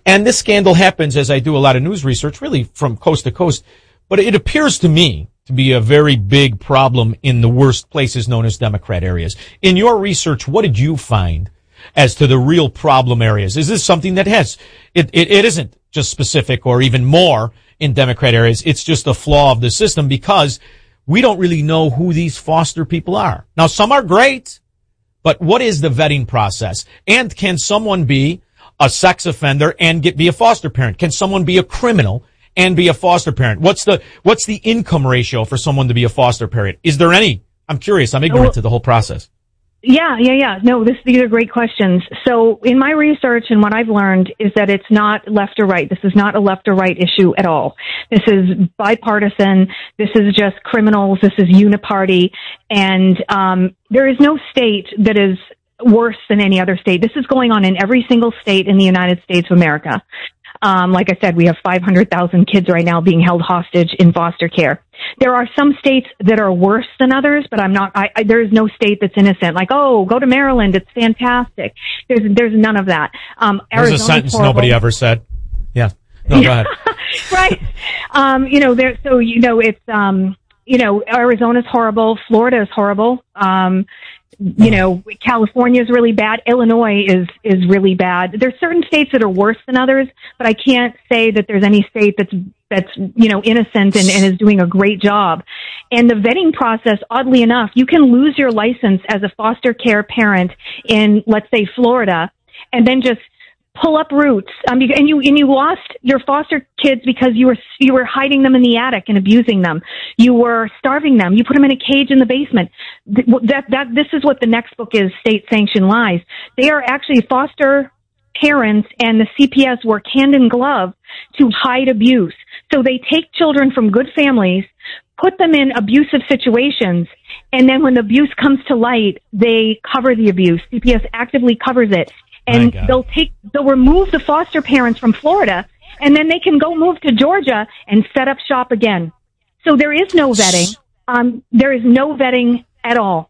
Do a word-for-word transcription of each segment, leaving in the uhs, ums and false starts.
And this scandal happens, as I do a lot of news research, really from coast to coast. But it appears to me to be a very big problem in the worst places known as Democrat areas. In your research, what did you find as to the real problem areas? Is this something that has, it, it, it isn't just specific or even more in Democrat areas. It's just a flaw of the system because we don't really know who these foster people are. Now, some are great, but what is the vetting process? And can someone be a sex offender and get, be a foster parent? Can someone be a criminal and be a foster parent? What's the, what's the income ratio for someone to be a foster parent? Is there any? I'm curious. I'm ignorant well, to the whole process. Yeah, yeah, yeah. No, this, these are great questions. So in my research and what I've learned is that it's not left or right. This is not a left or right issue at all. This is bipartisan. This is just criminals. This is uniparty. And, um, there is no state that is worse than any other state. This is going on in every single state in the United States of America. Um, like I said, we have five hundred thousand kids right now being held hostage in foster care. There are some states that are worse than others, but I'm not, I, I, there is no state that's innocent. Like, oh, go to Maryland. It's fantastic. There's, there's none of that. Um, There's a sentence horrible. Nobody ever said. Yeah. No, go ahead. Right. Um, you know, there, so, you know, it's, um, you know, Arizona's horrible. Florida is horrible. Um, You know, California is really bad. Illinois is, is really bad. There's certain states that are worse than others, but I can't say that there's any state that's, that's, you know, innocent and, and is doing a great job. And the vetting process, oddly enough, you can lose your license as a foster care parent in, let's say, Florida, and then just pull up roots. Um, and you, and you lost your foster kids because you were, you were hiding them in the attic and abusing them. You were starving them. You put them in a cage in the basement. That, that, this is what the next book is, State Sanctioned Lies. They are actually foster parents and the C P S work hand in glove to hide abuse. So they take children from good families, put them in abusive situations, and then when the abuse comes to light, they cover the abuse. C P S actively covers it. And they'll take, they'll remove the foster parents from Florida, and then they can go move to Georgia and set up shop again. So there is no vetting. Um, there is no vetting at all.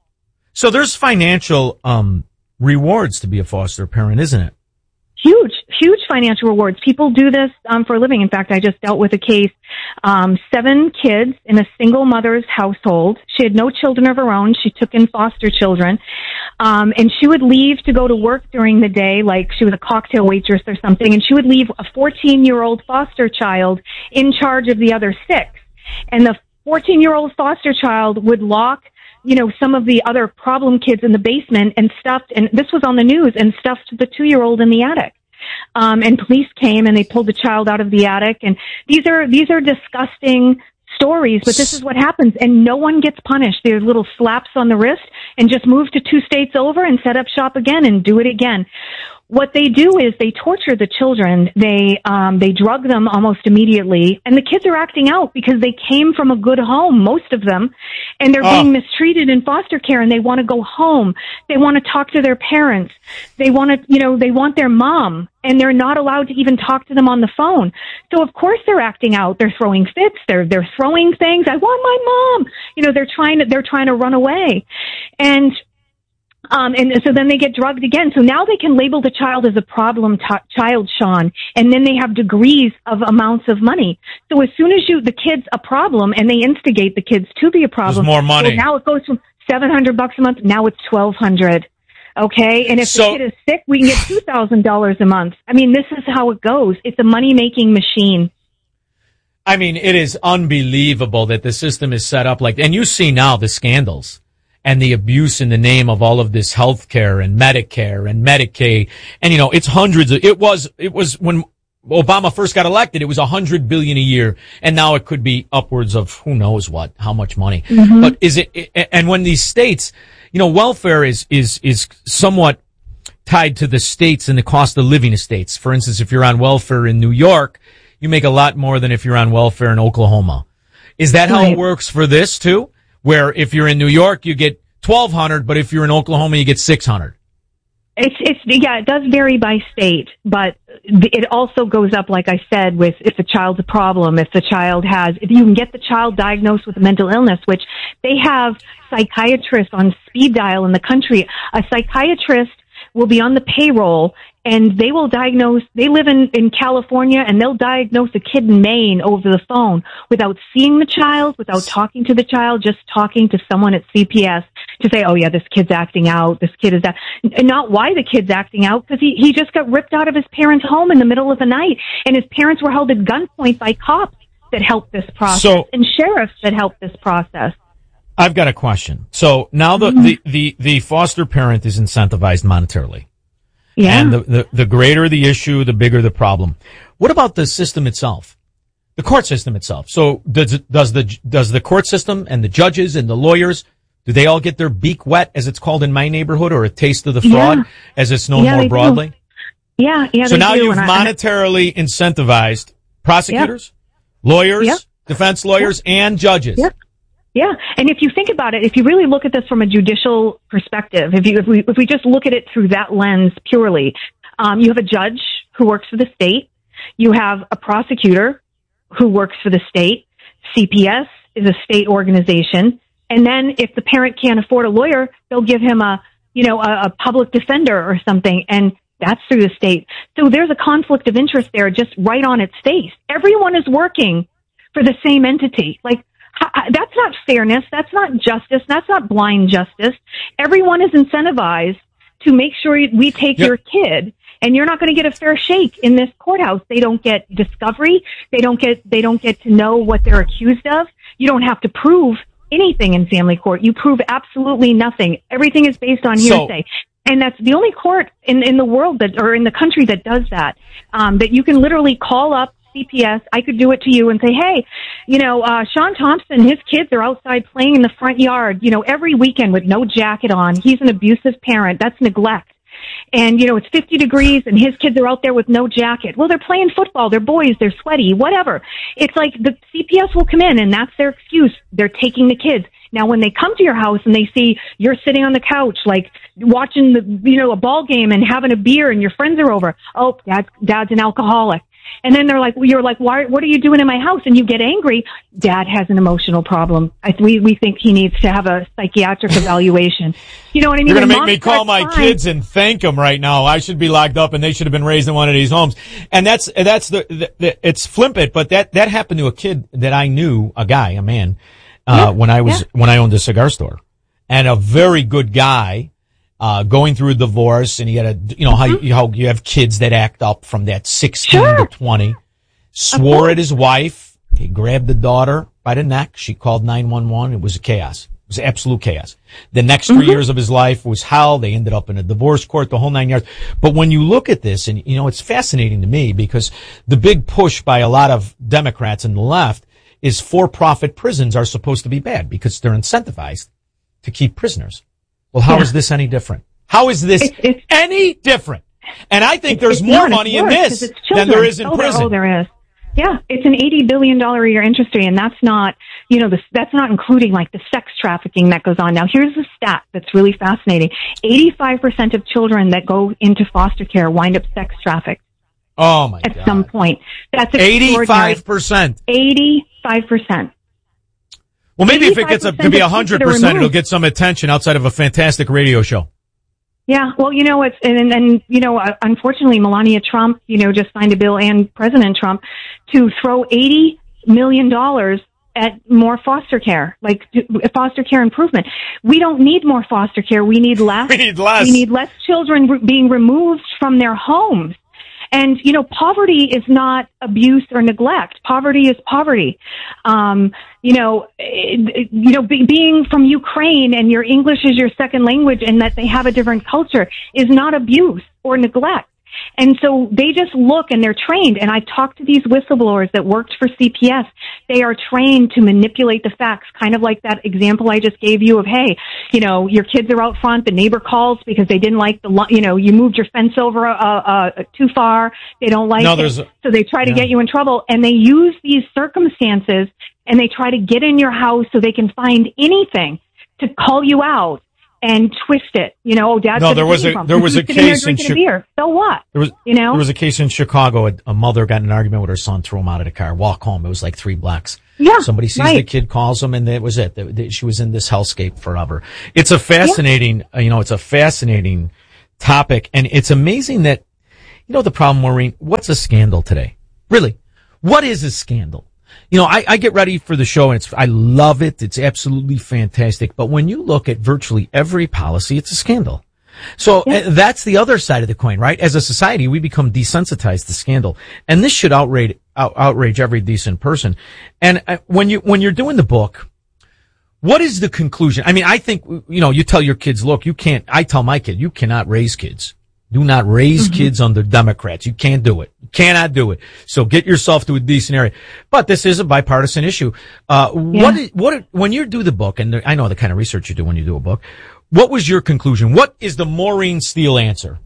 So there's financial um, rewards to be a foster parent, isn't it? Huge, huge financial rewards. People do this um, for a living. In fact, I just dealt with a case, um, seven kids in a single mother's household. She had no children of her own. She took in foster children. Um, and she would leave to go to work during the day, like she was a cocktail waitress or something, and she would leave a fourteen-year-old foster child in charge of the other six. And the fourteen-year-old foster child would lock, you know, some of the other problem kids in the basement and stuffed, and this was on the news, and stuffed the two-year-old in the attic. Um, and police came and they pulled the child out of the attic. And these are, these are disgusting stories, but this is what happens, and no one gets punished. There's little slaps on the wrist and just move to two states over and set up shop again and do it again. What they do is they torture the children. They, um, they drug them almost immediately, and the kids are acting out because they came from a good home, most of them, and they're oh. being mistreated in foster care, and they want to go home. They want to talk to their parents. They want to, you know, they want their mom, and they're not allowed to even talk to them on the phone. So of course they're acting out. They're throwing fits. They're, they're throwing things. I want my mom. You know, they're trying to, they're trying to run away. And, Um, and so then they get drugged again. So now they can label the child as a problem t- child, Sean, and then they have degrees of amounts of money. So as soon as you, the kid's a problem and they instigate the kids to be a problem. There's more money. So now it goes from seven hundred bucks a month. Now it's twelve hundred. Okay. And if so, the kid is sick, we can get two thousand dollars a month. I mean, this is how it goes. It's a money making machine. I mean, it is unbelievable that the system is set up like, and you see now the scandals and the abuse in the name of all of this health care and Medicare and Medicaid. And, you know, it's hundreds of, it was, it was when Obama first got elected, it was a hundred billion a year. And now it could be upwards of who knows what, how much money. Mm-hmm. But is it, and when these states, you know, welfare is, is, is somewhat tied to the states and the cost of living of states. For instance, if you're on welfare in New York, you make a lot more than if you're on welfare in Oklahoma. Is that how right. it works for this too? Where if you're in New York, you get twelve hundred, but if you're in Oklahoma, you get six hundred. It's, it's, yeah, it does vary by state, but it also goes up, like I said, with if the child's a problem, if the child has, if you can get the child diagnosed with a mental illness, which they have psychiatrists on speed dial in the country. A psychiatrist will be on the payroll, and they will diagnose, they live in, in California, and they'll diagnose a kid in Maine over the phone without seeing the child, without talking to the child, just talking to someone at C P S to say, oh yeah, this kid's acting out, this kid is that, and not why the kid's acting out, because he, he just got ripped out of his parents' home in the middle of the night, and his parents were held at gunpoint by cops that helped this process, so, and sheriffs that helped this process. I've got a question. So now the, mm-hmm. the, the, the foster parent is incentivized monetarily. Yeah. And the, the, the greater the issue, the bigger the problem. What about the system itself? The court system itself. So does, does the, does the court system and the judges and the lawyers, do they all get their beak wet, as it's called in my neighborhood, or a taste of the fraud, yeah. as it's known yeah, more broadly? Do. Yeah, yeah. So now do. you've I, monetarily incentivized prosecutors, yeah. lawyers, yeah. defense lawyers, yeah. and judges. Yeah. Yeah, and if you think about it, if you really look at this from a judicial perspective, if you if we if we just look at it through that lens purely, um, you have a judge who works for the state, you have a prosecutor who works for the state, C P S is a state organization, and then if the parent can't afford a lawyer, they'll give him a you know a, a public defender or something, and that's through the state. So there's a conflict of interest there, just right on its face. Everyone is working for the same entity, like. That's not fairness. That's not justice. That's not blind justice. Everyone is incentivized to make sure we take yep. your kid, and you're not going to get a fair shake in this courthouse. They don't get discovery. They don't get, they don't get to know what they're accused of. You don't have to prove anything in family court. You prove absolutely nothing. Everything is based on hearsay. So, and that's the only court in, in the world that, or in the country that does that, um, that you can literally call up C P S, I could do it to you and say, hey, you know, uh, Sean Thompson, his kids are outside playing in the front yard, you know, every weekend with no jacket on. He's an abusive parent. That's neglect. And, you know, it's fifty degrees and his kids are out there with no jacket. Well, they're playing football. They're boys. They're sweaty, whatever. It's like the C P S will come in and that's their excuse. They're taking the kids. Now, when they come to your house and they see you're sitting on the couch, like watching the, you know, a ball game and having a beer and your friends are over. Oh, dad's, dad's an alcoholic. And then they're like, you're like, why, what are you doing in my house? And you get angry. Dad has an emotional problem. I, we, we think he needs to have a psychiatric evaluation. You know what I mean? You're going to make me call my fine. kids and thank them right now. I should be locked up and they should have been raised in one of these homes. And that's, that's the, the, the it's flippant, but that, that happened to a kid that I knew, a guy, a man, uh, yeah, when I was, yeah. when I owned a cigar store, and a very good guy. Uh, going through a divorce, and he had a, you know, how you, how you have kids that act up from that sixteen sure. to twenty. Swore at his wife. He grabbed the daughter by the neck. She called nine one one. It was a chaos. It was absolute chaos. The next three mm-hmm. years of his life was hell. They ended up in a divorce court, the whole nine yards. But when you look at this, and, you know, it's fascinating to me because the big push by a lot of Democrats and the left is for-profit prisons are supposed to be bad because they're incentivized to keep prisoners. Well, how yeah. is this any different? How is this it's, it's, any different? And I think there's more money in this than there is in oh, prison. Oh, there is. Yeah, it's an eighty billion dollars a year industry, and that's not, you know, the, that's not including like the sex trafficking that goes on. Now, here's the stat that's really fascinating. eighty-five percent of children that go into foster care wind up sex trafficked. Oh, my at God. At some point. That's eighty-five percent. eighty-five percent. Well, maybe if it gets up to be one hundred percent, it'll get some attention outside of a fantastic radio show. Yeah, well, you know, it's, and, and, you know, unfortunately, Melania Trump, you know, just signed a bill, and President Trump, to throw eighty million dollars at more foster care, like foster care improvement. We don't need more foster care. We need less. We need less. We need less children re- being removed from their homes. And, you know, poverty is not abuse or neglect. Poverty is poverty. Um, you know, it, you know, be, being from Ukraine and your English is your second language and that they have a different culture is not abuse or neglect. And so they just look and they're trained. And I've talked to these whistleblowers that worked for C P S. They are trained to manipulate the facts, kind of like that example I just gave you of, hey, you know, your kids are out front. The neighbor calls because they didn't like the, you know, you moved your fence over uh, uh, too far. They don't like no, it. A, so they try to yeah. get you in trouble. And they use these circumstances and they try to get in your house so they can find anything to call you out and twist it, you know. Oh, Dad's no, there was a from. there was a case in Chicago. So what? There was you know there was a case in Chicago. A, a mother got in an argument with her son, threw him out of the car, walk home. It was like three blocks. Yeah, somebody sees right. the kid, calls them, and that was it. The, the, she was in this hellscape forever. It's a fascinating, yeah. you know, it's a fascinating topic. And it's amazing that, you know, the problem, Maureen, what's a scandal today? Really? What is a scandal? You know, I, I get ready for the show and it's, I love it. It's absolutely fantastic. But when you look at virtually every policy, it's a scandal. So yeah. uh, that's the other side of the coin, right? As a society, we become desensitized to scandal. And this should outrage, out, outrage every decent person. And uh, when you, when you're doing the book, what is the conclusion? I mean, I think, you know, you tell your kids, look, you can't, I tell my kid, you cannot raise kids. Do not raise mm-hmm. kids under Democrats. You can't do it. You cannot do it. So get yourself to a decent area. But this is a bipartisan issue. Uh, yeah. what, is, what, when you do the book, and I know the kind of research you do when you do a book, what was your conclusion? What is the Maureen Steele answer?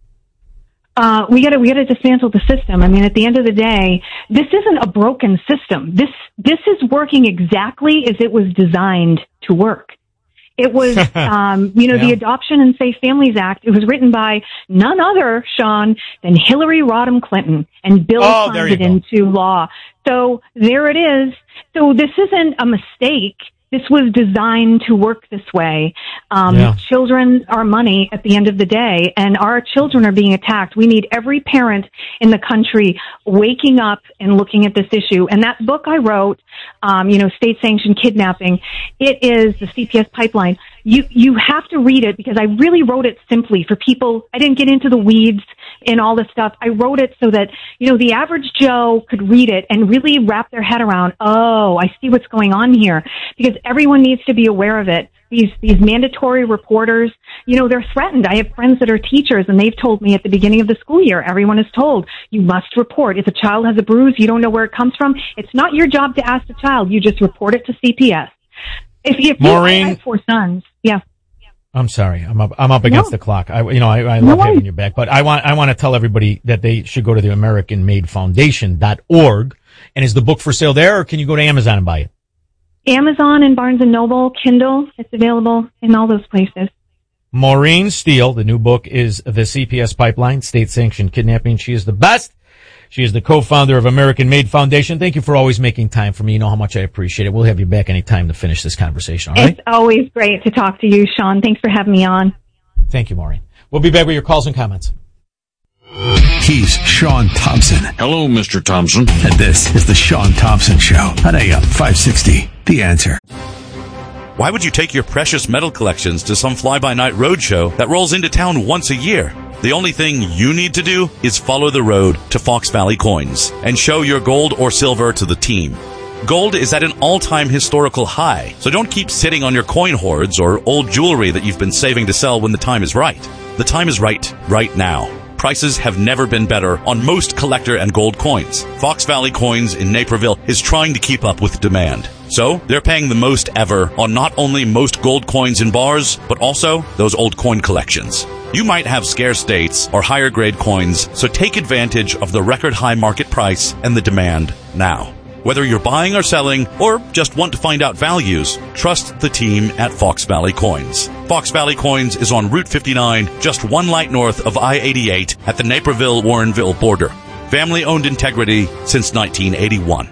Uh, we gotta, we gotta dismantle the system. I mean, at the end of the day, this isn't a broken system. This, this is working exactly as it was designed to work. It was, um, you know, yeah. the Adoption and Safe Families Act. It was written by none other, Sean, than Hillary Rodham Clinton, and Bill oh, signed it go. into law. So there it is. So this isn't a mistake. This was designed to work this way. Um, yeah. Children are money at the end of the day, and our children are being attacked. We need every parent in the country waking up and looking at this issue. And that book I wrote, um, you know, state-sanctioned kidnapping, it is the C P S pipeline. You, you have to read it because I really wrote it simply for people. I didn't get into the weeds and all this stuff. I wrote it so that, you know, the average Joe could read it and really wrap their head around, oh, I see what's going on here, because everyone needs to be aware of it. These, these mandatory reporters, you know, they're threatened. I have friends that are teachers, and they've told me at the beginning of the school year, everyone is told, you must report. If a child has a bruise, you don't know where it comes from. It's not your job to ask the child. You just report it to C P S. If, if Maureen, you, I have four sons. Yeah. I'm sorry. I'm up, I'm up against no. the clock. I, you know, I, I no love having you back, but I want, I want to tell everybody that they should go to the American Made Foundation dot org. And is the book for sale there, or can you go to Amazon and buy it? Amazon and Barnes and Noble, Kindle. It's available in all those places. Maureen Steele, the new book is The C P S Pipeline, State-Sanctioned Kidnapping. She is the best. She is the co-founder of American Made Foundation. Thank you for always making time for me. You know how much I appreciate it. We'll have you back anytime to finish this conversation, all right? It's always great to talk to you, Sean. Thanks for having me on. Thank you, Maureen. We'll be back with your calls and comments. He's Sean Thompson. Hello, Mister Thompson. And this is the Sean Thompson Show on A M five sixty. The Answer. Why would you take your precious metal collections to some fly-by-night roadshow that rolls into town once a year? The only thing you need to do is follow the road to Fox Valley Coins and show your gold or silver to the team. Gold is at an all-time historical high, so don't keep sitting on your coin hoards or old jewelry that you've been saving to sell when the time is right. The time is right, right now. Prices have never been better on most collector and gold coins. Fox Valley Coins in Naperville is trying to keep up with demand. So, they're paying the most ever on not only most gold coins in bars, but also those old coin collections. You might have scarce dates or higher grade coins, so take advantage of the record high market price and the demand now. Whether you're buying or selling, or just want to find out values, trust the team at Fox Valley Coins. Fox Valley Coins is on Route fifty-nine, just one light north of I eighty-eight at the Naperville-Warrenville border. Family-owned integrity since nineteen eighty-one.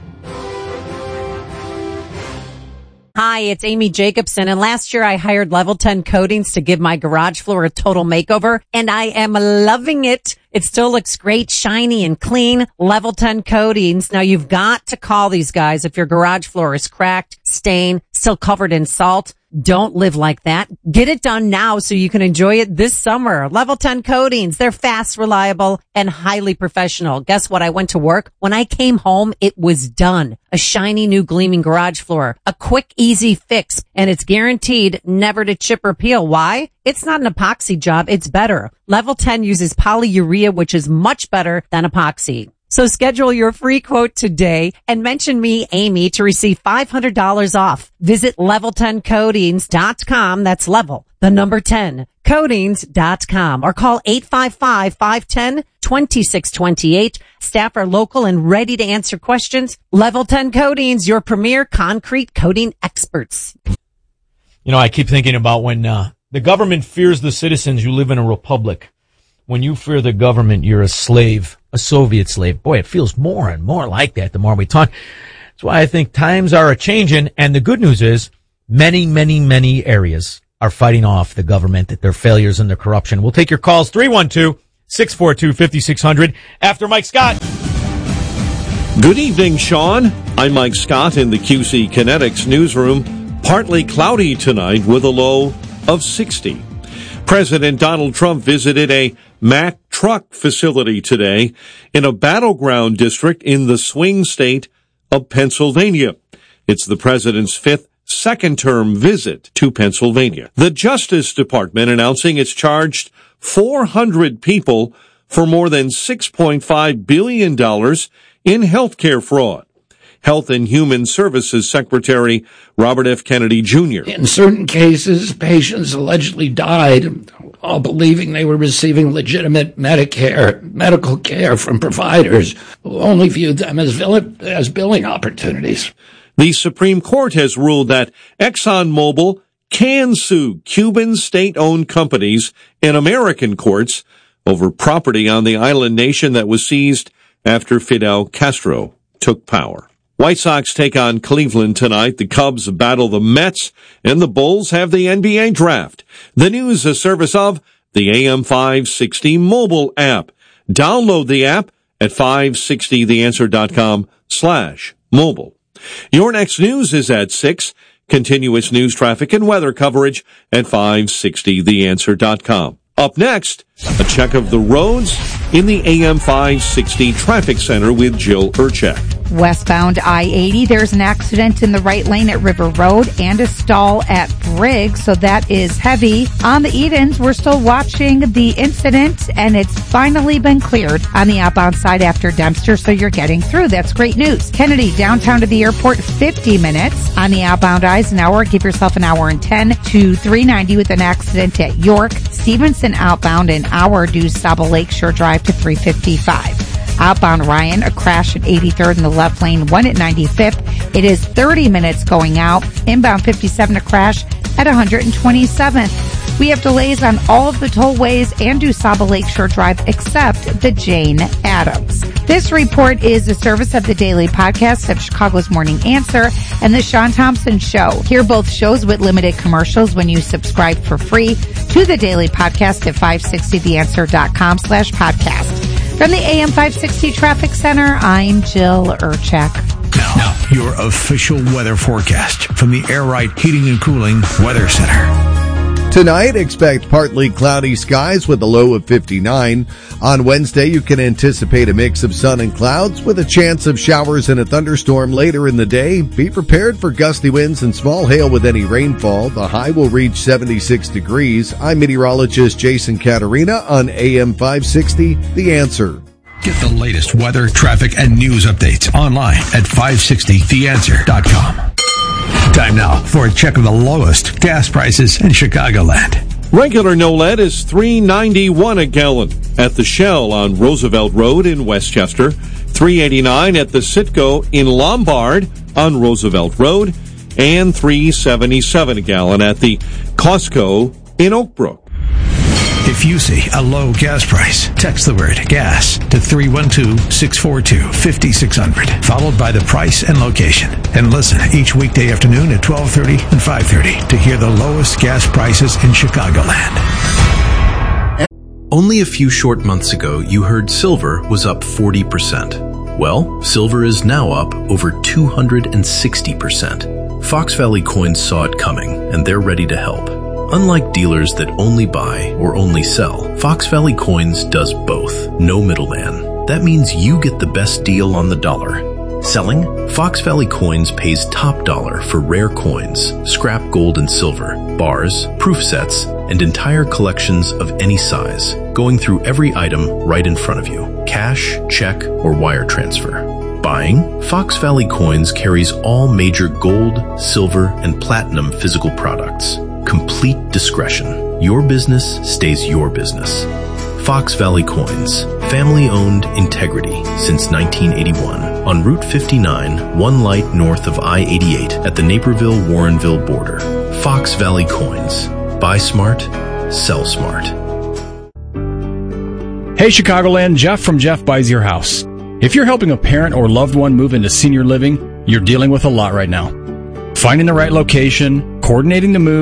Hi, it's Amy Jacobson, and last year I hired Level ten Coatings to give my garage floor a total makeover, and I am loving it. It still looks great, shiny and clean. Level ten Coatings. Now you've got to call these guys if your garage floor is cracked, stained, still covered in salt. Don't live like that. Get it done now so you can enjoy it this summer. Level ten Coatings. They're fast, reliable, and highly professional. Guess what? I went to work. When I came home, it was done. A shiny new gleaming garage floor. A quick, easy fix. And it's guaranteed never to chip or peel. Why? It's not an epoxy job. It's better. Level ten uses polyurea, which is much better than epoxy. So schedule your free quote today and mention me, Amy, to receive five hundred dollars off. Visit level ten coatings dot com. That's level, the number ten, coatings dot com, or call eight five five, five one zero, two six two eight. Staff are local and ready to answer questions. Level ten Coatings, your premier concrete coating experts. You know, I keep thinking about when uh, the government fears the citizens, you live in a republic. When you fear the government, you're a slave, a Soviet slave. Boy, it feels more and more like that the more we talk. That's why I think times are a-changing, and the good news is many, many, many areas are fighting off the government, their failures and their corruption. We'll take your calls, three one two, six four two, five six zero zero, after Mike Scott. Good evening, Sean. I'm Mike Scott in the Q C Kinetics newsroom. Partly cloudy tonight with a low of sixty. President Donald Trump visited a Mack truck facility today in a battleground district in the swing state of Pennsylvania. It's the president's fifth second-term visit to Pennsylvania. The Justice Department announcing it's charged four hundred people for more than six point five billion dollars in healthcare fraud. Health and Human Services Secretary Robert F. Kennedy Junior In certain cases, patients allegedly died while believing they were receiving legitimate Medicare, medical care from providers who only viewed them as, vill- as billing opportunities. The Supreme Court has ruled that ExxonMobil can sue Cuban state-owned companies in American courts over property on the island nation that was seized after Fidel Castro took power. White Sox take on Cleveland tonight. The Cubs battle the Mets, and the Bulls have the N B A draft. The news, a service of the A M five sixty mobile app. Download the app at five sixty the answer dot com slash mobile. Your next news is at six. Continuous news, traffic, and weather coverage at five sixty the answer dot com. Up next, a check of the roads in the A M five sixty Traffic Center with Jill Urchak. Westbound I eighty, there's an accident in the right lane at River Road and a stall at Briggs, so that is heavy. On the Edens, we're still watching the incident, and it's finally been cleared on the outbound side after Dempster, so you're getting through. That's great news. Kennedy, downtown to the airport, fifty minutes. On the outbound Eisenhower, give yourself an hour and ten to three ninety with an accident at York. Stevenson outbound, an hour due Saba Lakeshore Drive to three fifty-five. Outbound Ryan, a crash at eighty-third in the left lane, one at ninety-fifth. It is thirty minutes going out. Inbound fifty-seven, a crash at one hundred twenty-seventh. We have delays on all of the tollways and DuSable Lakeshore Drive except the Jane Addams. This report is a service of the daily podcast of Chicago's Morning Answer and the Sean Thompson Show. Hear both shows with limited commercials when you subscribe for free to the daily podcast at five sixty the answer dot com slash podcast. From the A M five sixty Traffic Center, I'm Jill Urchak. Now, now, your official weather forecast from the Air Right Heating and Cooling Weather Center. Tonight, expect partly cloudy skies with a low of fifty-nine. On Wednesday, you can anticipate a mix of sun and clouds with a chance of showers and a thunderstorm later in the day. Be prepared for gusty winds and small hail with any rainfall. The high will reach seventy-six degrees. I'm meteorologist Jason Caterina on A M five sixty, The Answer. Get the latest weather, traffic, and news updates online at five sixty the answer dot com. Time now for a check of the lowest gas prices in Chicagoland. Regular no lead is three ninety-one a gallon at the Shell on Roosevelt Road in Westchester, three eighty-nine at the Citgo in Lombard on Roosevelt Road, and three seventy-seven a gallon at the Costco in Oak Brook. If you see a low gas price, text the word gas to three one two, six four two, five six zero zero, followed by the price and location. And listen each weekday afternoon at twelve thirty and five thirty to hear the lowest gas prices in Chicagoland. Only a few short months ago, you heard silver was up forty percent. Well, silver is now up over two hundred sixty percent. Fox Valley Coins saw it coming, and they're ready to help. Unlike dealers that only buy or only sell, Fox Valley Coins does both. No middleman. That means you get the best deal on the dollar. Selling? Fox Valley Coins pays top dollar for rare coins, scrap gold and silver, bars, proof sets, and entire collections of any size, going through every item right in front of you. Cash, check, or wire transfer. Buying? Fox Valley Coins carries all major gold, silver, and platinum physical products. Complete discretion. Your business stays your business. Fox Valley Coins. Family-owned integrity since nineteen eighty-one. On Route fifty-nine, one light north of I eighty-eight at the Naperville-Warrenville border. Fox Valley Coins. Buy smart, sell smart. Hey Chicagoland, Jeff from Jeff Buys Your House. If you're helping a parent or loved one move into senior living, you're dealing with a lot right now. Finding the right location, coordinating the move,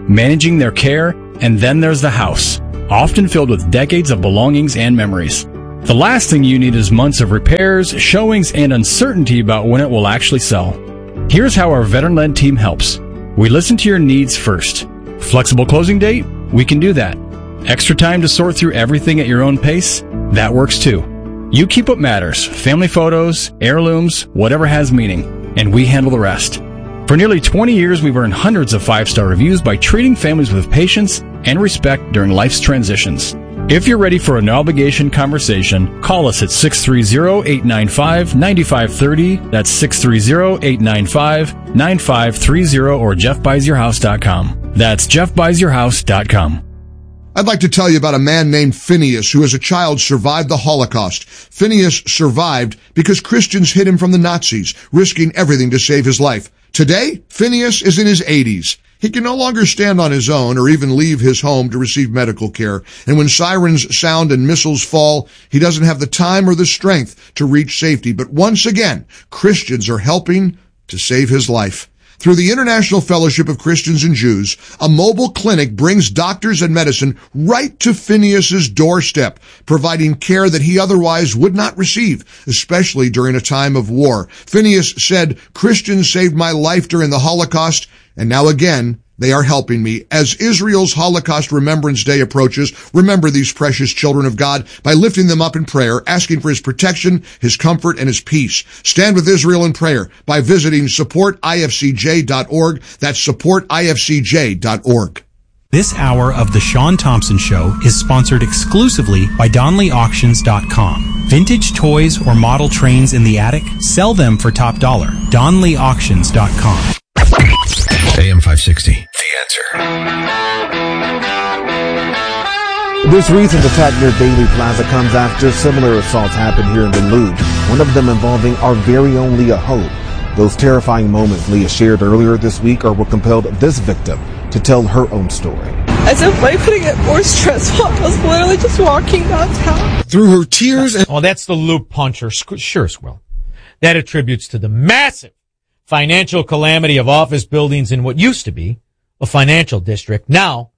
managing their care, and then there's the house, often filled with decades of belongings and memories. The last thing you need is months of repairs, showings, and uncertainty about when it will actually sell. Here's how our veteran-led team helps. We listen to your needs first. Flexible closing date? We can do that. Extra time to sort through everything at your own pace? That works too. You keep what matters, family photos, heirlooms, whatever has meaning, and we handle the rest. For nearly twenty years, we've earned hundreds of five-star reviews by treating families with patience and respect during life's transitions. If you're ready for a no-obligation conversation, call us at six three zero, eight nine five, nine five three zero. That's six three zero, eight nine five, nine five three zero or jeff buys your house dot com. That's jeff buys your house dot com. I'd like to tell you about a man named Phineas who as a child survived the Holocaust. Phineas survived because Christians hid him from the Nazis, risking everything to save his life. Today, Phineas is in his eighties. He can no longer stand on his own or even leave his home to receive medical care. And when sirens sound and missiles fall, he doesn't have the time or the strength to reach safety. But once again, Christians are helping to save his life. Through the International Fellowship of Christians and Jews, a mobile clinic brings doctors and medicine right to Phineas's doorstep, providing care that he otherwise would not receive, especially during a time of war. Phineas said, "Christians saved my life during the Holocaust, and now again, they are helping me." As Israel's Holocaust Remembrance Day approaches, remember these precious children of God by lifting them up in prayer, asking for his protection, his comfort, and his peace. Stand with Israel in prayer by visiting support I F C J dot org. That's support I F C J dot org. This hour of The Sean Thompson Show is sponsored exclusively by Donley Auctions dot com. Vintage toys or model trains in the attic? Sell them for top dollar. Donley Auctions dot com. A M five sixty. The Answer. This recent attack near Bailey Plaza comes after similar assaults happened here in the Loop, one of them involving our very own Leah Hope. Those terrifying moments Leah shared earlier this week are what compelled this victim to tell her own story. As if life couldn't get more stressful, I was literally just walking downtown. Through her tears and... Oh, that's the Loop puncher. Sure, Squill. That attributes to the massive financial calamity of office buildings in what used to be a financial district, now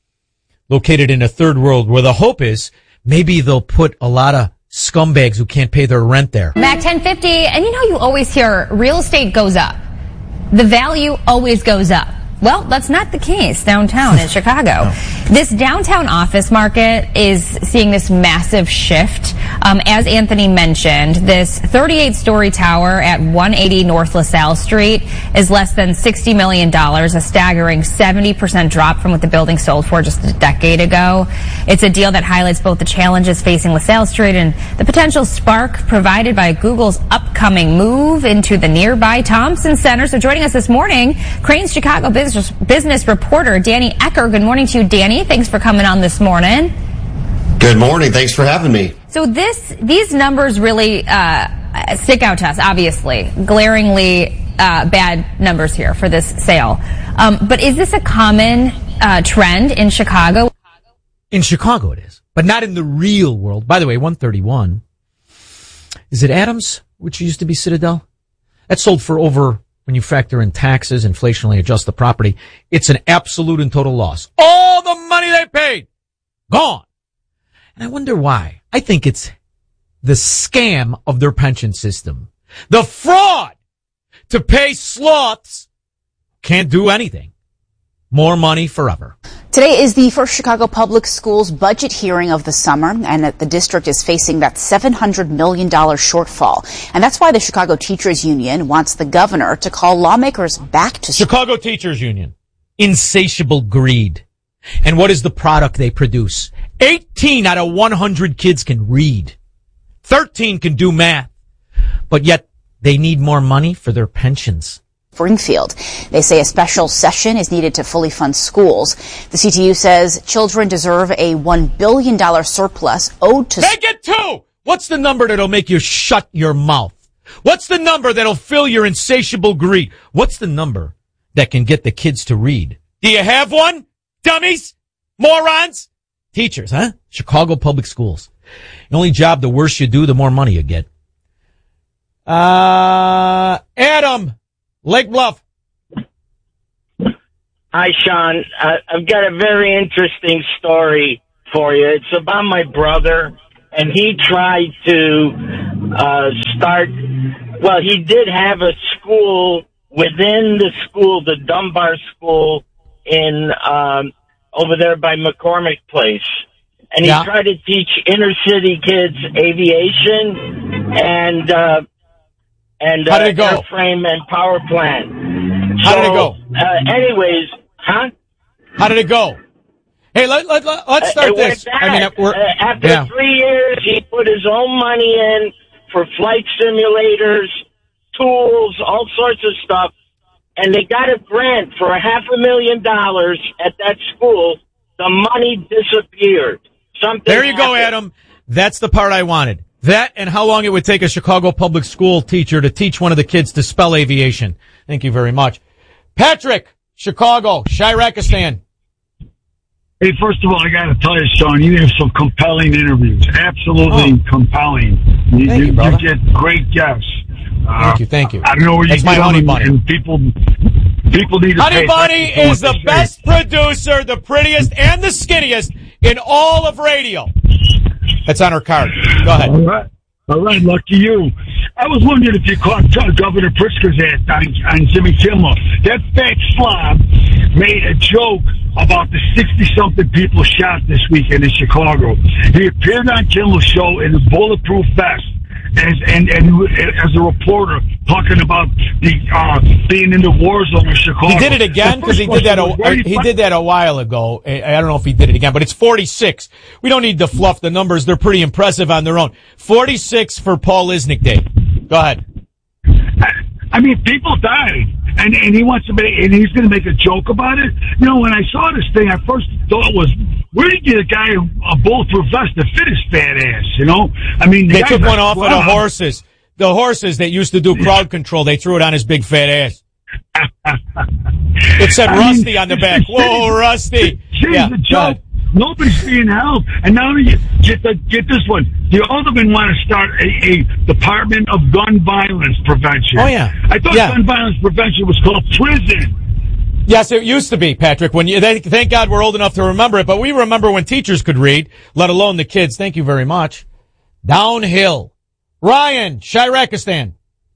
located in a third world where the hope is maybe they'll put a lot of scumbags who can't pay their rent there. Mac ten fifty, and you know you always hear real estate goes up. The value always goes up. Well, that's not the case downtown in Chicago. No. This downtown office market is seeing this massive shift. Um, as Anthony mentioned, this thirty-eight story tower at one eighty North LaSalle Street is less than sixty million dollars, a staggering seventy percent drop from what the building sold for just a decade ago. It's a deal that highlights both the challenges facing LaSalle Street and the potential spark provided by Google's upcoming move into the nearby Thompson Center. So joining us this morning, Crain's Chicago business business reporter Danny Ecker. Good morning to you, Danny. Thanks for coming on this morning. Good morning. Thanks for having me. So this these numbers really uh, stick out to us, obviously. Glaringly uh, bad numbers here for this sale. Um, but is this a common uh, trend in Chicago? In Chicago it is, but not in the real world. By the way, one thirty-one. Is it Adams, which used to be Citadel? That sold for over... When you factor in taxes, inflationally adjust the property, it's an absolute and total loss. All the money they paid, gone. And I wonder why. I think it's the scam of their pension system. The fraud to pay sloths can't do anything. More money forever. Today is the first Chicago Public Schools budget hearing of the summer, and the district is facing that seven hundred million dollars shortfall. And that's why the Chicago Teachers Union wants the governor to call lawmakers back to Chicago Teachers Union. Insatiable greed. And what is the product they produce? eighteen out of one hundred kids can read. thirteen can do math. But yet they need more money for their pensions. Springfield. They say a special session is needed to fully fund schools. The C T U says children deserve a one billion dollars surplus owed to... Make it two! What's the number that'll make you shut your mouth? What's the number that'll fill your insatiable greed? What's the number that can get the kids to read? Do you have one? Dummies? Morons? Teachers, huh? Chicago Public Schools. The only job, the worse you do, the more money you get. Uh, Adam... Lake Bluff. Hi, Sean. Uh, I've got a very interesting story for you. It's about my brother, and he tried to uh, start, well, he did have a school within the school, the Dunbar School in um, over there by McCormick Place. And he yeah. tried to teach inner city kids aviation and uh, and How did it go? uh, airframe and power plant. How so, did it go? Uh, anyways, huh? How did it go? Hey, let, let, let, let's start uh, this. Back. I mean, we're, uh, after yeah. three years, he put his own money in for flight simulators, tools, all sorts of stuff. And they got a grant for a half a million dollars at that school. The money disappeared. Something there you happened. go, Adam. That's the part I wanted. That and how long it would take a Chicago public school teacher to teach one of the kids to spell aviation. Thank you very much. Patrick, Chicago, Shirakistan. Hey, first of all, I got to tell you, Sean, you have some compelling interviews. Absolutely oh. compelling. You, thank you, you, brother. you get great guests. Uh, thank you, thank you. I don't know where That's you my get Honey them, Bunny. And people, people need to Honey pay Bunny attention to is what the they best say. producer, the prettiest, and the skinniest in all of radio. That's on her card. Go ahead. All right. All right, lucky you. I was wondering if you caught uh, Governor Pritzker's act on, on Jimmy Kimmel. That fat slob made a joke about the sixty-something people shot this weekend in Chicago. He appeared on Kimmel's show in a bulletproof vest as, and, and as a reporter talking about the uh, being in the war zone in Chicago. He did it again because he did that. A, he did that a while ago. I don't know if he did it again, but it's forty-six. We don't need to fluff the numbers; they're pretty impressive on their own. forty-six for Paul Isnick Day. Go ahead. I mean, people died, and and he wants to make, and he's going to make a joke about it. You know, when I saw this thing, I first thought was, where did you get a guy a bulletproof vest to fit his fat ass? You know, I mean, the they took one off of the horses. The horses that used to do crowd control, they threw it on his big fat ass. It said I Rusty mean, on the back. Whoa, Rusty! She's yeah, a joke. Nobody's being held. And now you get the, get this one. The Aldermen want to start a, a Department of Gun Violence Prevention. Oh yeah. I thought yeah. gun violence prevention was called prison. Yes, it used to be, Patrick. When you, they, thank God we're old enough to remember it, but we remember when teachers could read, let alone the kids. Thank you very much. Downhill. Ryan, Shirakistan.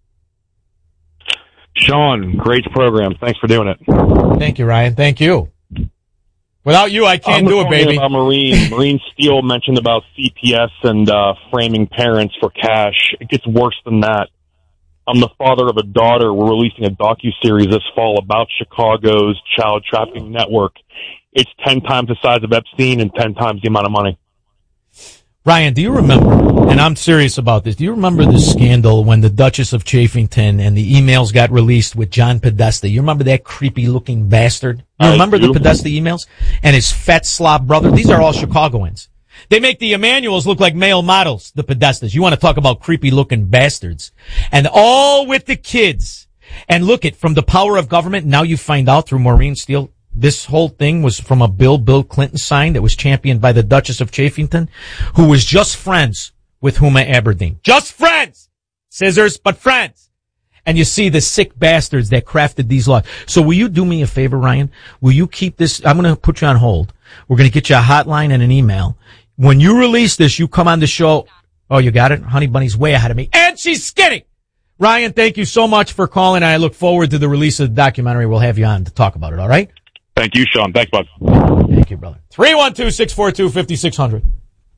Sean, great program. Thanks for doing it. Thank you, Ryan. Thank you. Without you, I can't do it, baby. About Marine, Marine Steel mentioned about C P S and uh, framing parents for cash. It gets worse than that. I'm the father of a daughter. We're releasing a docuseries this fall about Chicago's child trafficking network. It's ten times the size of Epstein and ten times the amount of money. Ryan, do you remember, and I'm serious about this, do you remember the scandal when the Duchess of Chafington and the emails got released with John Podesta? You remember that creepy-looking bastard? You remember I do. the Podesta emails? And his fat slob brother? These are all Chicagoans. They make the Emanuels look like male models, the Podestas. You want to talk about creepy-looking bastards. And all with the kids. And look at, from the power of government, now you find out through Maureen Steele, this whole thing was from a bill Bill Clinton signed that was championed by the Duchess of Chafington, who was just friends with Huma Aberdeen. Just friends! Scissors, but friends. And you see the sick bastards that crafted these laws. So will you do me a favor, Ryan? Will you keep this? I'm going to put you on hold. We're going to get you a hotline and an email. When you release this, you come on the show. Oh, you got it? Honey Bunny's way ahead of me. And she's skinny! Ryan, thank you so much for calling. I look forward to the release of the documentary. We'll have you on to talk about it, all right? Thank you, Sean. Thanks, bud. Thank you, brother. three one two, six four two, five six zero zero.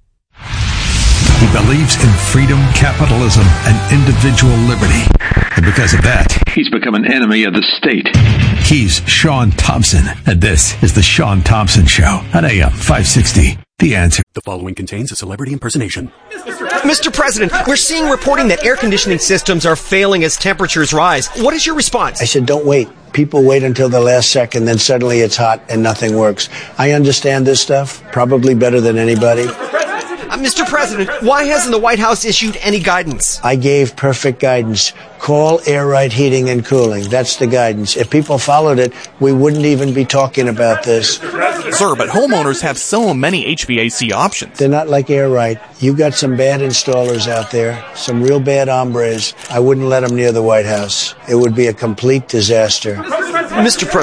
He believes in freedom, capitalism, and individual liberty. And because of that, he's become an enemy of the state. He's Sean Thompson, and this is the Sean Thompson Show on A M five sixty. The Answer. The following contains a celebrity impersonation. Mister President, we're seeing reporting that air conditioning systems are failing as temperatures rise. What is your response? I said, don't wait. People wait until the last second, then suddenly it's hot and nothing works. I understand this stuff, probably better than anybody. Uh, Mister President, why hasn't the White House issued any guidance? I gave perfect guidance. Call Air Right Heating and Cooling. That's the guidance. If people followed it, we wouldn't even be talking about this. Sir, but homeowners have so many H V A C options. They're not like Air Right. You got some bad installers out there, some real bad hombres. I wouldn't let them near the White House. It would be a complete disaster. Mister President,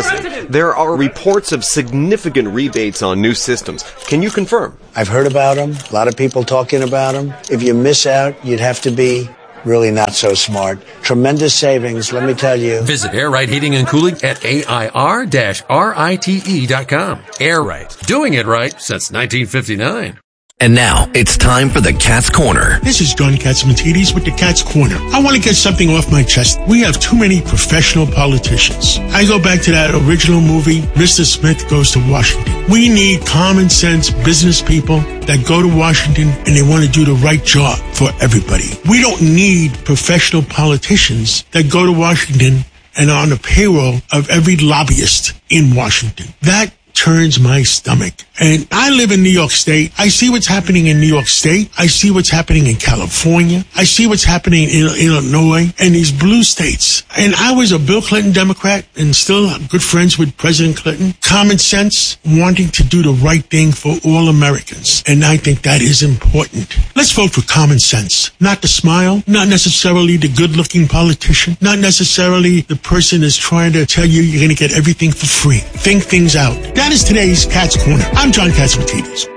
there are reports of significant rebates on new systems. Can you confirm? I've heard about them. A lot of people talking about them. If you miss out, you'd have to be really not so smart. Tremendous savings, let me tell you. Visit Air Right Heating and Cooling at A I R R I T E dot com. Air Right. Doing it right since nineteen fifty-nine. And now, it's time for the Cat's Corner. This is John Catsimatidis with the Cat's Corner. I want to get something off my chest. We have too many professional politicians. I go back to that original movie, Mister Smith Goes to Washington. We need common sense business people that go to Washington and they want to do the right job for everybody. We don't need professional politicians that go to Washington and are on the payroll of every lobbyist in Washington. That turns my stomach. And I live in New York State. I see what's happening in New York State. I see what's happening in California. I see what's happening in Illinois and these blue states. And I was a Bill Clinton Democrat and still good friends with President Clinton. Common sense, wanting to do the right thing for all Americans. And I think that is important. Let's vote for common sense. Not the smile, not necessarily the good-looking politician, not necessarily the person that's trying to tell you you're going to get everything for free. Think things out. That is today's Cat's Corner. I'm John Catsimatidis.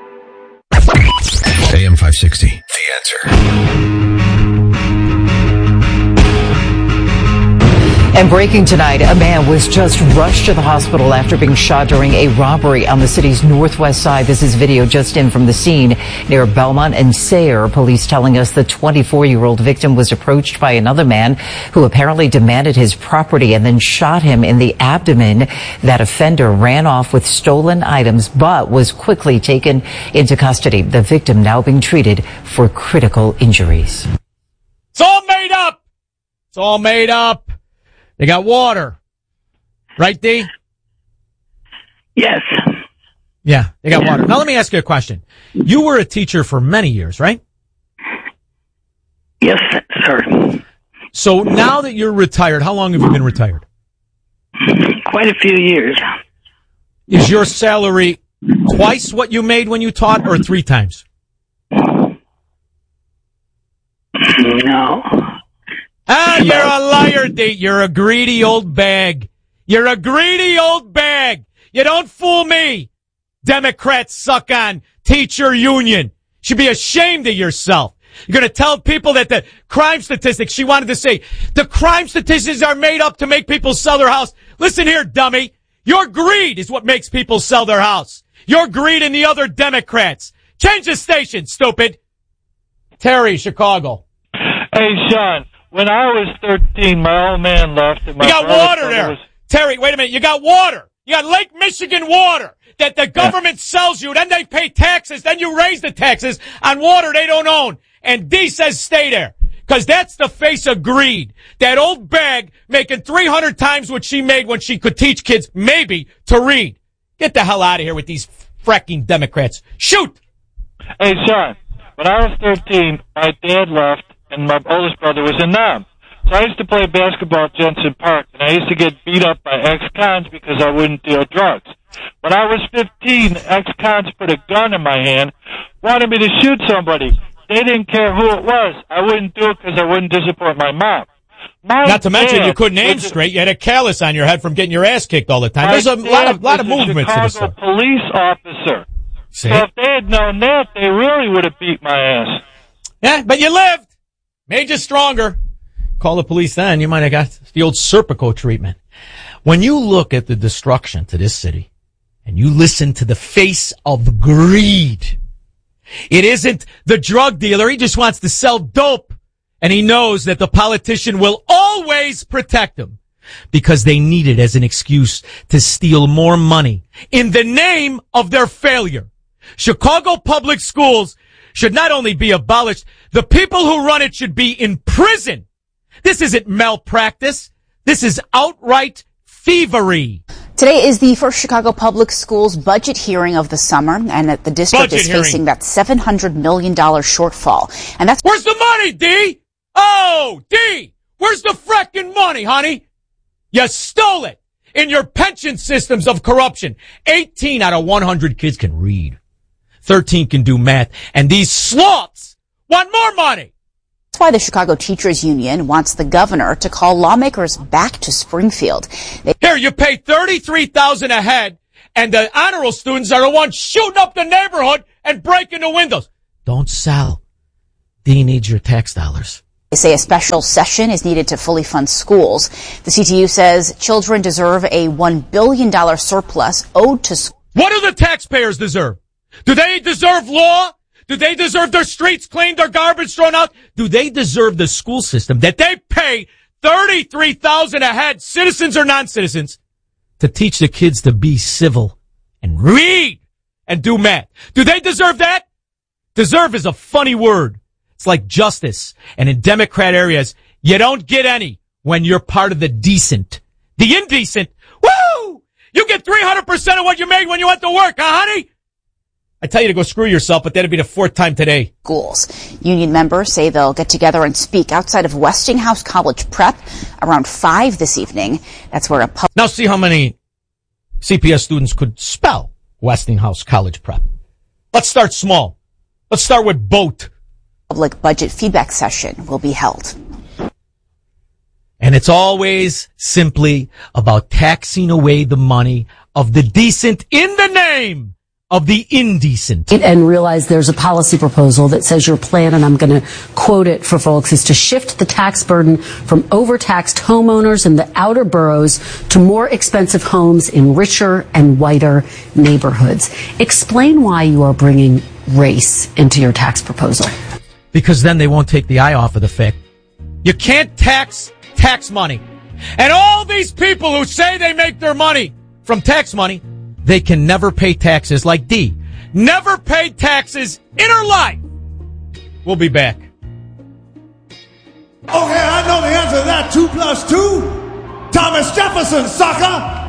A M five sixty. The Answer. And breaking tonight, a man was just rushed to the hospital after being shot during a robbery on the city's northwest side. This is video just in from the scene near Belmont and Sayre. Police telling us the twenty-four-year-old victim was approached by another man who apparently demanded his property and then shot him in the abdomen. That offender ran off with stolen items but was quickly taken into custody. The victim now being treated for critical injuries. It's all made up. It's all made up. They got water. Right, D? Yes. Yeah, they got water. Now, let me ask you a question. You were a teacher for many years, right? Yes, sir. So now that you're retired, how long have you been retired? Quite a few years. Is your salary twice what you made when you taught or three times? No. Ah, you're a liar, D. You're a greedy old bag. You're a greedy old bag. You don't fool me. Democrats suck on teacher union. Should be ashamed of yourself. You're going to tell people that the crime statistics, she wanted to say, the crime statistics are made up to make people sell their house. Listen here, dummy. Your greed is what makes people sell their house. Your greed and the other Democrats. Change the station, stupid. Terry, Chicago. Hey, Sean. When I was thirteen, my old man left. And my you got water there. Was... Terry, wait a minute. You got water. You got Lake Michigan water that the government yeah. sells you. Then they pay taxes. Then you raise the taxes on water they don't own. And D says stay there. Because that's the face of greed. That old bag making three hundred times what she made when she could teach kids, maybe, to read. Get the hell out of here with these fracking Democrats. Shoot! Hey, Sean. When I was thirteen, my dad left. And my oldest brother was in Nam. So I used to play basketball at Jensen Park, and I used to get beat up by ex-cons because I wouldn't deal drugs. When I was fifteen, ex-cons put a gun in my hand, wanted me to shoot somebody. They didn't care who it was. I wouldn't do it because I wouldn't disappoint my mom. My Not to mention dad you couldn't aim straight. You had a callus on your head from getting your ass kicked all the time. There's a lot of lot of movements to this stuff. Police officer. See? So if they had known that, they really would have beat my ass. Yeah, but you lived. Made you stronger. Call the police then. You might have got the old Serpico treatment. When you look at the destruction to this city and you listen to the face of greed, it isn't the drug dealer. He just wants to sell dope. And he knows that the politician will always protect him because they need it as an excuse to steal more money in the name of their failure. Chicago Public Schools should not only be abolished, the people who run it should be in prison. This isn't malpractice. This is outright thievery. Today is the first Chicago Public Schools budget hearing of the summer, and the district budget is hearing. facing that seven hundred million dollars shortfall. And that's Where's the money, D? Oh, D! Where's the frickin' money, honey? You stole it in your pension systems of corruption. eighteen out of one hundred kids can read. thirteen can do math, and these sloths want more money. That's why the Chicago Teachers Union wants the governor to call lawmakers back to Springfield. They- Here, you pay thirty-three thousand dollars a head, and the honor roll students are the ones shooting up the neighborhood and breaking the windows. Don't sell. D needs your tax dollars. They say a special session is needed to fully fund schools. The C T U says children deserve a one billion dollars surplus owed to schools. What do the taxpayers deserve? Do they deserve law? Do they deserve their streets cleaned, their garbage thrown out? Do they deserve the school system that they pay thirty-three thousand dollars a head, citizens or non-citizens, to teach the kids to be civil and read and do math? Do they deserve that? Deserve is a funny word. It's like justice. And in Democrat areas, you don't get any when you're part of the decent. The indecent, woo! You get three hundred percent of what you made when you went to work, huh, honey? I tell you to go screw yourself, but that'd be the fourth time today. Schools. Union members say they'll get together and speak outside of Westinghouse College Prep around five this evening. That's where a pub- Now see how many C P S students could spell Westinghouse College Prep. Let's start small. Let's start with boat. Public budget feedback session will be held. And it's always simply about taxing away the money of the decent in the name of the indecent. And realize there's a policy proposal that says your plan, and I'm going to quote it for folks, is to shift the tax burden from overtaxed homeowners in the outer boroughs to more expensive homes in richer and whiter neighborhoods. Explain why you are bringing race into your tax proposal. Because then they won't take the eye off of the fact you can't tax tax money. And all these people who say they make their money from tax money, they can never pay taxes like Dee. Never paid taxes in her life. We'll be back. Okay, I know the answer to that. Two plus two. Thomas Jefferson, sucker.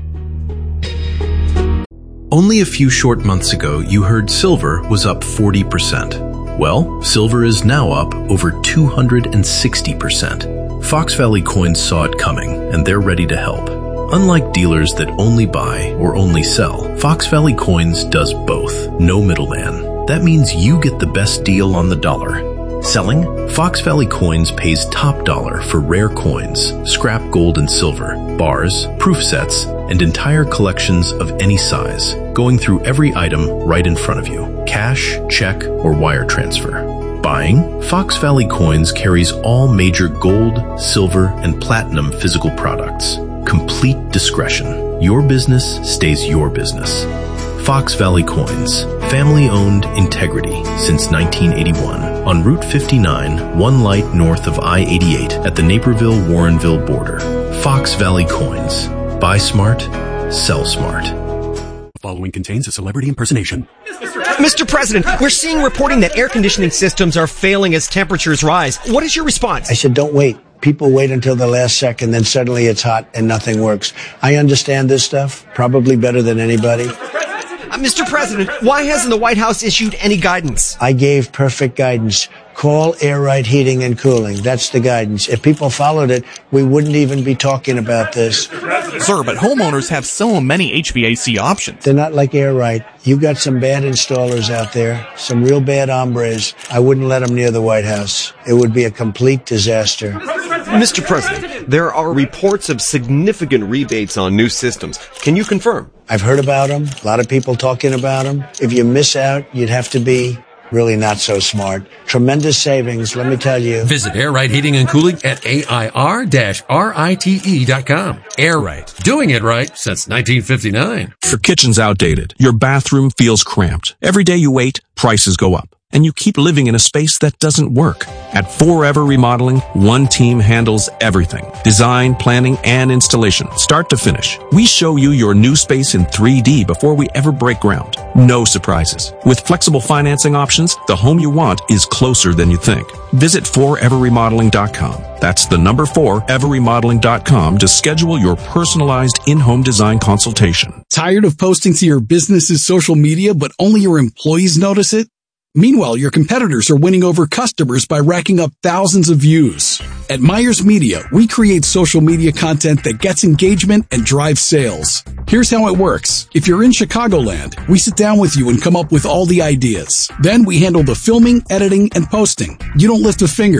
Only a few short months ago, you heard silver was up forty percent. Well, silver is now up over two hundred sixty percent. Fox Valley Coins saw it coming, and they're ready to help. Unlike dealers that only buy or only sell, Fox Valley Coins does both. No middleman. That means you get the best deal on the dollar. Selling? Fox Valley Coins pays top dollar for rare coins, scrap gold and silver, bars, proof sets, and entire collections of any size, going through every item right in front of you. Cash, check, or wire transfer. Buying? Fox Valley Coins carries all major gold, silver, and platinum physical products. Complete discretion. Your business stays your business. Fox Valley Coins. Family-owned integrity since nineteen eighty-one. On Route fifty-nine, one light north of I eighty-eight at the Naperville-Warrenville border. Fox Valley Coins. Buy smart, sell smart. The following contains a celebrity impersonation. Mister President, we're seeing reporting that air conditioning systems are failing as temperatures rise. What is your response? I said, don't wait. People wait until the last second, then suddenly it's hot and nothing works. I understand this stuff probably better than anybody. Uh, Mister President, why hasn't the White House issued any guidance? I gave perfect guidance. Call Air Right Heating and Cooling. That's the guidance. If people followed it, we wouldn't even be talking about this. Sir, but homeowners have so many H V A C options. They're not like Air Right. You got some bad installers out there, some real bad hombres. I wouldn't let them near the White House. It would be a complete disaster. Mister President, there are reports of significant rebates on new systems. Can you confirm? I've heard about them. A lot of people talking about them. If you miss out, you'd have to be really not so smart. Tremendous savings, let me tell you. Visit Air Right Heating and Cooling at A I R R I T E dot com. Air Right. Doing it right since nineteen fifty-nine. Your kitchen's outdated. Your bathroom feels cramped. Every day you wait, prices go up. And you keep living in a space that doesn't work. At Forever Remodeling, one team handles everything. Design, planning, and installation, start to finish. We show you your new space in three D before we ever break ground. No surprises. With flexible financing options, the home you want is closer than you think. Visit forever remodeling dot com. That's the number four, ever remodeling dot com to schedule your personalized in-home design consultation. Tired of posting to your business's social media, but only your employees notice it? Meanwhile, your competitors are winning over customers by racking up thousands of views. At Myers Media, we create social media content that gets engagement and drives sales. Here's how it works. If you're in Chicagoland, we sit down with you and come up with all the ideas. Then we handle the filming, editing, and posting. You don't lift a finger.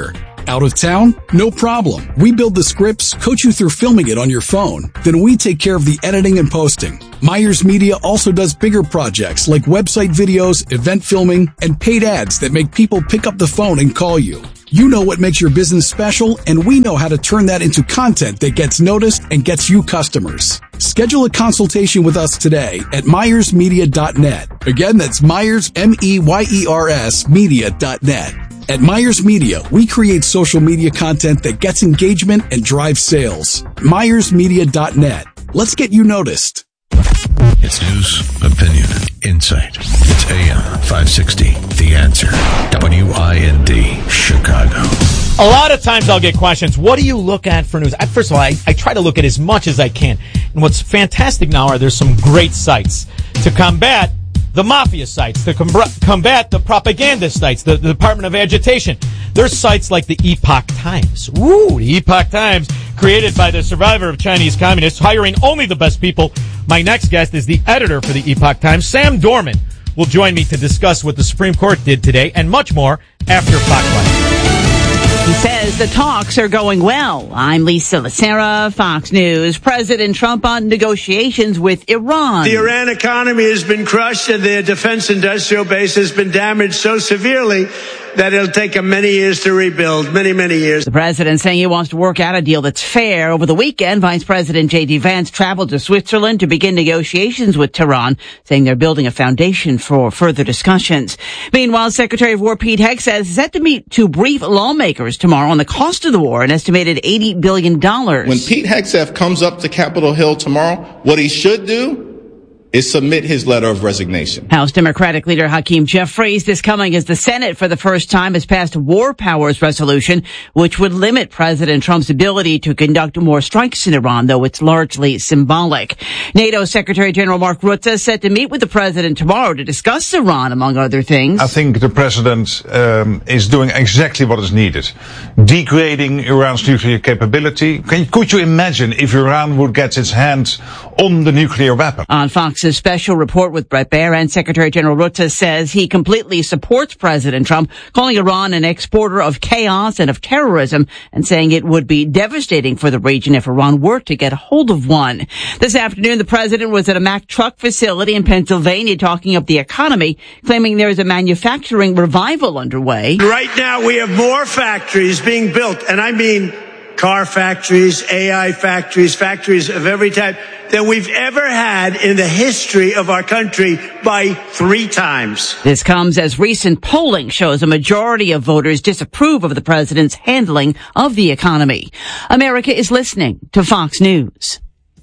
Out of town? No problem. We build the scripts, coach you through filming it on your phone. Then we take care of the editing and posting. Myers Media also does bigger projects like website videos, event filming, and paid ads that make people pick up the phone and call you. You know what makes your business special, and we know how to turn that into content that gets noticed and gets you customers. Schedule a consultation with us today at myers media dot net. Again, that's Myers, M E Y E R S, media dot net. At Myers Media, we create social media content that gets engagement and drives sales. myers media dot net. Let's get you noticed. It's news, opinion, insight. It's A M five sixty, The Answer. W I N D, Chicago. A lot of times I'll get questions, what do you look at for news? I, first of all, I, I try to look at as much as I can. And what's fantastic now are there's some great sites to combat the mafia sites, to com- combat the propaganda sites, the, the Department of Agitation. There's sites like the Epoch Times. Ooh, the Epoch Times, created by the survivor of Chinese communists, hiring only the best people. My next guest is the editor for the Epoch Times, Sam Dorman, will join me to discuss what the Supreme Court did today and much more after Fox Live. He says the talks are going well. I'm Lisa Lacera, Fox News. President Trump on negotiations with Iran. The Iran economy has been crushed and their defense industrial base has been damaged so severely that it'll take them many years to rebuild, many, many years. The president saying he wants to work out a deal that's fair. Over the weekend, Vice President J D. Vance traveled to Switzerland to begin negotiations with Tehran, saying they're building a foundation for further discussions. Meanwhile, Secretary of War Pete Hegseth is set to meet to brief lawmakers tomorrow on the cost of the war, an estimated eighty billion dollars. When Pete Hegseth comes up to Capitol Hill tomorrow, what he should do is submit his letter of resignation. House Democratic leader Hakeem Jeffries, this coming as the Senate for the first time has passed a war powers resolution, which would limit President Trump's ability to conduct more strikes in Iran, though it's largely symbolic. NATO Secretary General Mark Rutte is set to meet with the president tomorrow to discuss Iran, among other things. I think the president um, is doing exactly what is needed. Degrading Iran's nuclear capability. Can, could you imagine if Iran would get its hands on the nuclear weapon? On Fox's special report with Bret Baier, and Secretary General Rutte says he completely supports President Trump, calling Iran an exporter of chaos and of terrorism, and saying it would be devastating for the region if Iran were to get a hold of one. This afternoon, the president was at a Mack truck facility in Pennsylvania talking up the economy, claiming there is a manufacturing revival underway. Right now, we have more factories being built, and I mean car factories, A I factories, factories of every type that we've ever had in the history of our country by three times. This comes as recent polling shows a majority of voters disapprove of the president's handling of the economy. America is listening to Fox News.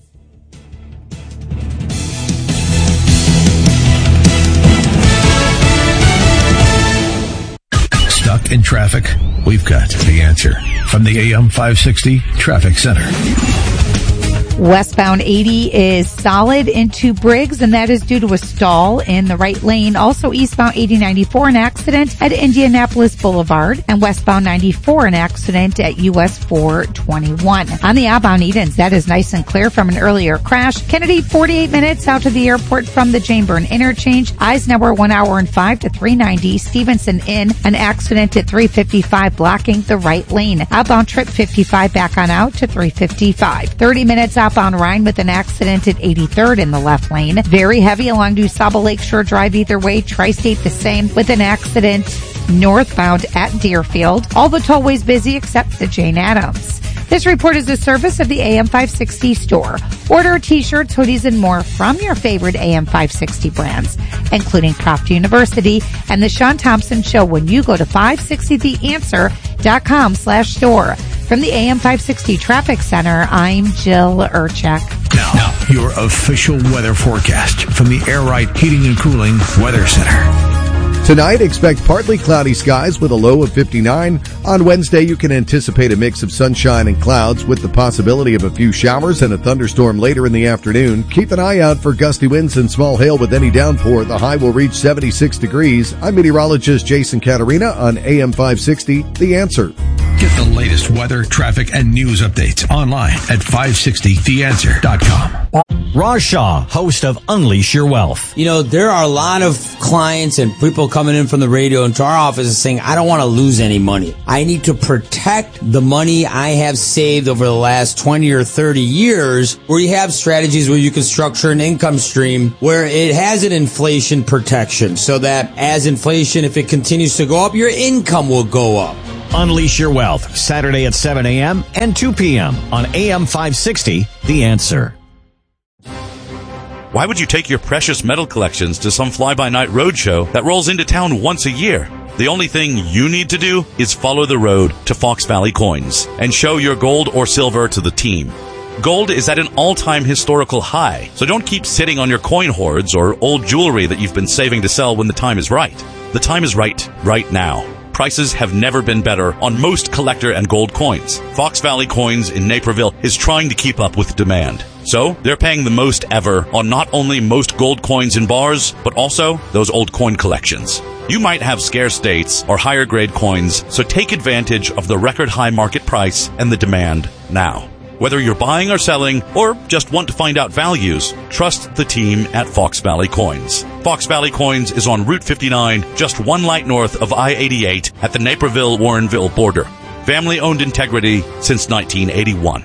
Stuck in traffic? We've got the answer from the A M five sixty Traffic Center. Westbound eighty is solid into Briggs, and that is due to a stall in the right lane. Also, eastbound eighty ninety-four, an accident at Indianapolis Boulevard, and westbound ninety-four, an accident at U S four twenty-one. On the outbound Edens, that is nice and clear from an earlier crash. Kennedy, forty-eight minutes out to the airport from the Jameburn interchange. Eisenhower, one hour and five to three ninety. Stevenson in, an accident at three fifty-five, blocking the right lane. Outbound trip fifty-five back on out to three fifty-five. thirty minutes out on Rhine with an accident at eighty-third in the left lane. Very heavy along DuSable Lakeshore Drive either way. Tri-State the same with an accident northbound at Deerfield. All the tollways busy except the Jane Addams. This report is a service of the A M five sixty store. Order t-shirts, hoodies, and more from your favorite A M five sixty brands, including Croft University and the Sean Thompson Show when you go to five sixty the answer dot com slash store. From the A M five sixty Traffic Center, I'm Jill Urchek. Now, now, your official weather forecast from the Air Right Heating and Cooling Weather Center. Tonight, expect partly cloudy skies with a low of fifty-nine. On Wednesday, you can anticipate a mix of sunshine and clouds with the possibility of a few showers and a thunderstorm later in the afternoon. Keep an eye out for gusty winds and small hail with any downpour. The high will reach seventy-six degrees. I'm meteorologist Jason Caterina on A M five sixty, The Answer. Get the latest weather, traffic, and news updates online at five sixty the answer dot com. Raj Shah, host of Unleash Your Wealth. You know, there are a lot of clients and people coming in from the radio into our office and saying, I don't want to lose any money. I need to protect the money I have saved over the last twenty or thirty years, where you have strategies where you can structure an income stream where it has an inflation protection so that as inflation, if it continues to go up, your income will go up. Unleash Your Wealth, Saturday at seven a.m. and two p.m. on A M five sixty, The Answer. Why would you take your precious metal collections to some fly-by-night roadshow that rolls into town once a year? The only thing you need to do is follow the road to Fox Valley Coins and show your gold or silver to the team. Gold is at an all-time historical high, so don't keep sitting on your coin hoards or old jewelry that you've been saving to sell when the time is right. The time is right, right now. Prices have never been better on most collector and gold coins. Fox Valley Coins in Naperville is trying to keep up with demand. So, they're paying the most ever on not only most gold coins in bars, but also those old coin collections. You might have scarce dates or higher grade coins, so take advantage of the record high market price and the demand now. Whether you're buying or selling, or just want to find out values, trust the team at Fox Valley Coins. Fox Valley Coins is on Route fifty-nine, just one light north of I eighty-eight at the Naperville-Warrenville border. Family-owned integrity since nineteen eighty-one.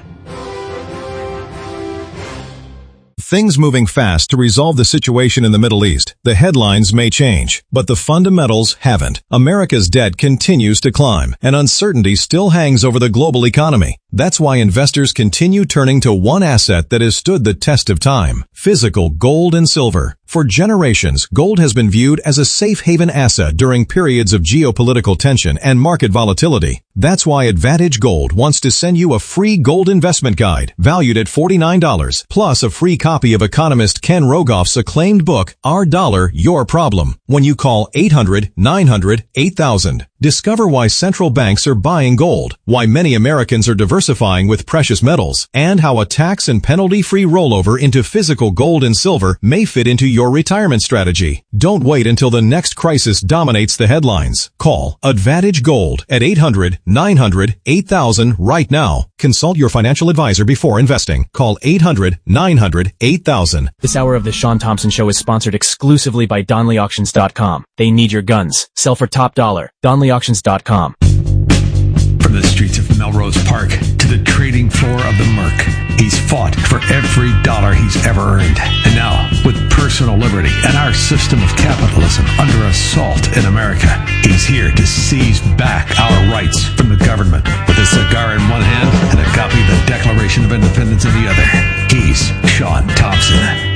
Things moving fast to resolve the situation in the Middle East. The headlines may change, but the fundamentals haven't. America's debt continues to climb, and uncertainty still hangs over the global economy. That's why investors continue turning to one asset that has stood the test of time: physical gold and silver. For generations, gold has been viewed as a safe haven asset during periods of geopolitical tension and market volatility. That's why Advantage Gold wants to send you a free gold investment guide valued at forty-nine dollars, plus a free copy of economist Ken Rogoff's acclaimed book, Our Dollar, Your Problem, when you call eight hundred, nine hundred, eight thousand. Discover why central banks are buying gold, why many Americans are diversifying with precious metals, and how a tax and penalty-free rollover into physical gold and silver may fit into your retirement strategy. Don't wait until the next crisis dominates the headlines. Call Advantage Gold at eight hundred, nine hundred, eight thousand right now. Consult your financial advisor before investing. Call eight hundred, nine hundred, eight thousand. This hour of the Sean Thompson Show is sponsored exclusively by Donley Auctions dot com. They need your guns. Sell for top dollar. Donley Auctions dot com. From the streets of Melrose Park to the trading floor of the Merc, he's fought for every dollar he's ever earned. And now, with personal liberty and our system of capitalism under assault in America, he's here to seize back our rights from the government. With a cigar in one hand and a copy of the Declaration of Independence in the other, he's Sean Thompson.